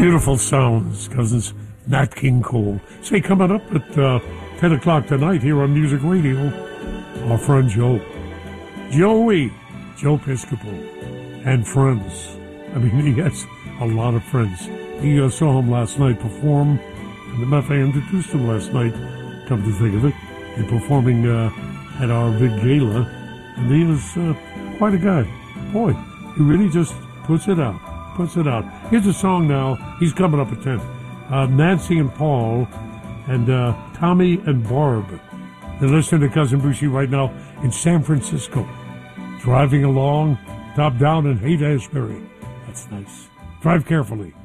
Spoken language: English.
Beautiful sounds, cousins. Nat King Cole. Say, coming up at 10 o'clock tonight here on Music Radio, our friend Joe. Joe Piscopo, and friends. I mean, he has a lot of friends. He saw him last night perform, and the matter I introduced him last night, come to think of it, in performing at our big gala, and he is quite a guy. Boy, he really just puts it out. Here's a song now. He's coming up at 10. Nancy and Paul and Tommy and Barb. They're listening to Cousin Brucey right now in San Francisco. Driving along, top down in Haight-Ashbury. That's nice. Drive carefully.